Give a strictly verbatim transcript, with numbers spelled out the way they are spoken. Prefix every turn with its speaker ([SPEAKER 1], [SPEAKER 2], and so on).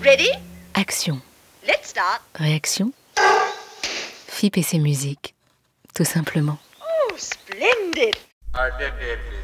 [SPEAKER 1] Ready?
[SPEAKER 2] Action.
[SPEAKER 1] Let's start.
[SPEAKER 2] Réaction. F I P et ses musiques. Tout simplement.
[SPEAKER 1] Oh, splendid.
[SPEAKER 3] I did it.